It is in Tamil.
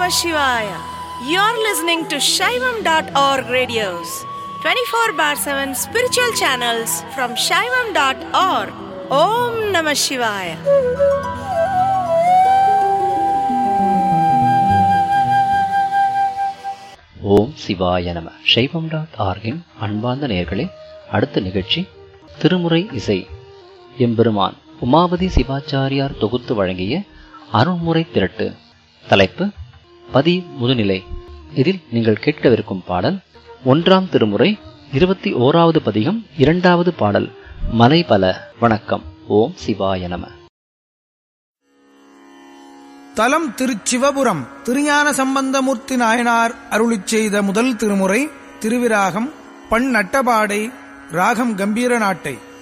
Namah Shivaya. You're listening to Shaivam.org radios, 24/7 spiritual channels from Shaivam.org. Om Namah Shivaya. ஓம் சிவாய நம. சைவம்.org-இன் அன்பார்ந்த நேயர்களே, அடுத்த நிகழ்ச்சி திருமுறை இசை. எம்பெருமான் உமாபதி சிவாச்சாரியார் தொகுத்து வழங்கிய அருள்முறை திரட்டு. தலைப்பு பதி முதுநிலை. இதில் நீங்கள் கேட்கவிருக்கும் பாடல் 1ஆம் திருமுறை 21வது பதிகம், 2வது பாடல் மலைபல. வணக்கம். ஓம் சிவாய நம. தலம் திருச்சிவபுரம். திருஞான சம்பந்தமூர்த்தி நாயனார் அருளிச் செய்த முதல் திருமுறை. திருவிராகம் பண் நட்டபாடை, ராகம் கம்பீர நாட்டை.